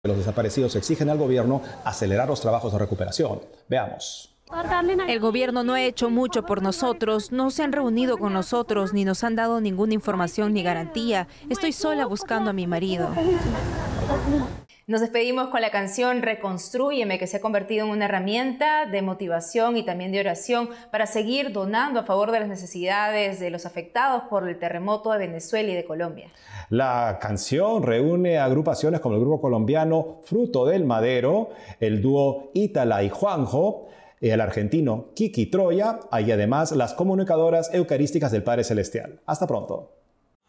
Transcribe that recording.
Los desaparecidos exigen al gobierno acelerar los trabajos de recuperación. Veamos. El gobierno no ha hecho mucho por nosotros, no se han reunido con nosotros, ni nos han dado ninguna información ni garantía. Estoy sola buscando a mi marido. Nos despedimos con la canción Reconstrúyeme, que se ha convertido en una herramienta de motivación y también de oración para seguir donando a favor de las necesidades de los afectados por el terremoto de Venezuela y de Colombia. La canción reúne a agrupaciones como el grupo colombiano Fruto del Madero, el dúo Ítala y Juanjo, el argentino Kiki Troya y además las comunicadoras eucarísticas del Padre Celestial. Hasta pronto.